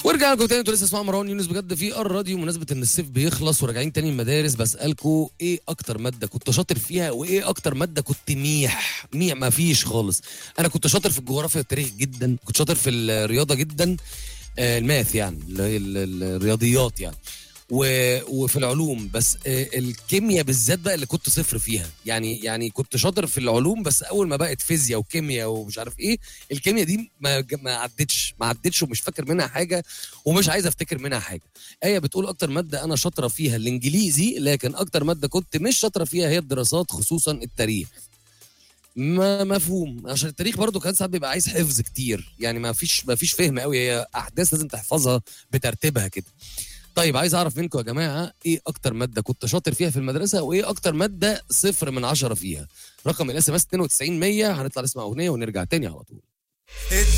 ورجع لكم تاني. انتوا لسه اسمعوا مروان يونس بجد في الراديو. مناسبة ان الصيف بيخلص وراجعين تاني المدارس، بسألكوا ايه اكتر مادة كنت شاطر فيها، وايه اكتر مادة كنت ميح ما فيش خالص؟ انا كنت شاطر في الجغرافيا والتاريخ جدا، كنت شاطر في الرياضة جدا، الماث يعني اللي هي الرياضيات يعني، وفي العلوم. بس الكيمياء بالذات بقى اللي كنت صفر فيها. يعني كنت شاطر في العلوم، بس اول ما بقت فيزياء وكيمياء ومش عارف ايه، الكيمياء دي ما عدتش ومش فاكر منها حاجه، ومش عايز افتكر منها حاجه. ايه بتقول اكتر ماده انا شاطره فيها الانجليزي، لكن اكتر ماده كنت مش شاطره فيها هي الدراسات، خصوصا التاريخ. ما مفهوم، عشان التاريخ برضو كان ساعات بيبقى عايز حفظ كتير، يعني ما فيش فهم قوي، هي احداث لازم تحفظها بترتيبها كده. طيب عايز اعرف منكم يا جماعه ايه اكتر ماده كنت شاطر فيها في المدرسه، وايه اكتر ماده 0 من 10 فيها؟ رقم الاس ام اس 92 100. هنطلع نسمع اغنيه ونرجع تاني على طول.